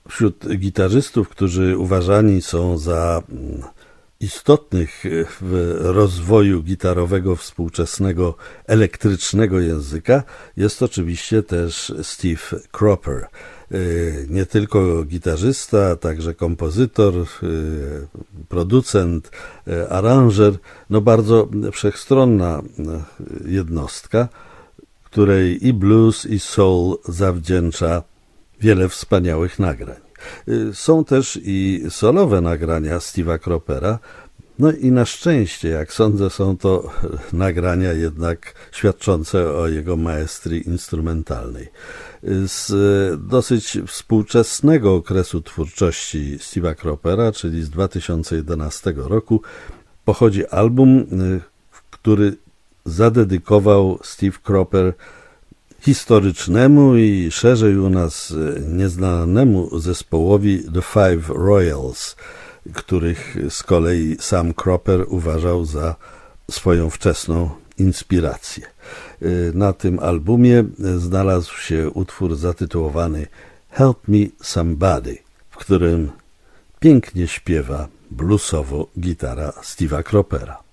Wśród gitarzystów, którzy uważani są za istotnych w rozwoju gitarowego współczesnego elektrycznego języka, jest oczywiście też Steve Cropper. Nie tylko gitarzysta, także kompozytor, producent, aranżer, bardzo wszechstronna jednostka, której i blues, i soul zawdzięcza wiele wspaniałych nagrań. Są też i solowe nagrania Steve'a Croppera, i na szczęście, jak sądzę, są to nagrania jednak świadczące o jego maestrii instrumentalnej. Z dosyć współczesnego okresu twórczości Steve'a Croppera, czyli z 2011 roku, pochodzi album, który zadedykował Steve Cropper historycznemu i szerzej u nas nieznanemu zespołowi The Five Royals, których z kolei sam Cropper uważał za swoją wczesną inspirację. Na tym albumie znalazł się utwór zatytułowany Help Me Somebody, w którym pięknie śpiewa bluesowo gitara Steve'a Croppera.